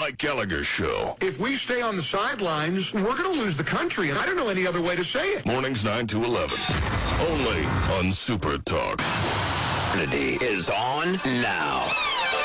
Mike Gallagher Show. If we stay on the sidelines, we're going to lose the country, and I don't know any other way to say it. Mornings 9 to 11. Only on Super Talk. Is on now.